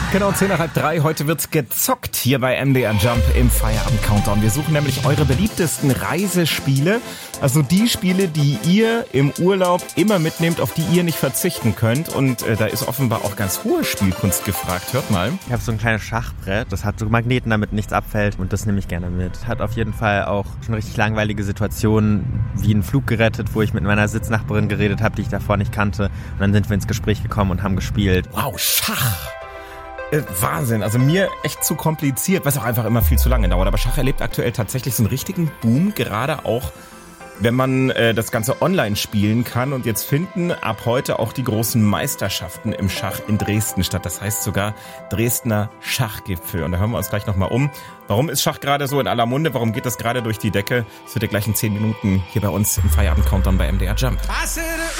Genau, 2:10. Heute wird's gezockt hier bei MDR Jump im Feierabend-Countdown. Wir suchen nämlich eure beliebtesten Reisespiele. Also die Spiele, die ihr im Urlaub immer mitnehmt, auf die ihr nicht verzichten könnt. Und da ist offenbar auch ganz hohe Spielkunst gefragt. Hört mal. Ich habe so ein kleines Schachbrett, das hat so Magneten, damit nichts abfällt. Und das nehme ich gerne mit. Hat auf jeden Fall auch schon richtig langweilige Situationen, wie einen Flug gerettet, wo ich mit meiner Sitznachbarin geredet habe, die ich davor nicht kannte. Und dann sind wir ins Gespräch gekommen und haben gespielt. Wow, Schach! Wahnsinn, also mir echt zu kompliziert, was auch einfach immer viel zu lange dauert. Aber Schach erlebt aktuell tatsächlich so einen richtigen Boom, gerade auch, wenn man das Ganze online spielen kann. Und jetzt finden ab heute auch die großen Meisterschaften im Schach in Dresden statt. Das heißt sogar Dresdner Schachgipfel. Und da hören wir uns gleich nochmal um. Warum ist Schach gerade so in aller Munde? Warum geht das gerade durch die Decke? Das wird ja gleich in 10 Minuten hier bei uns im Feierabend-Countdown bei MDR Jump.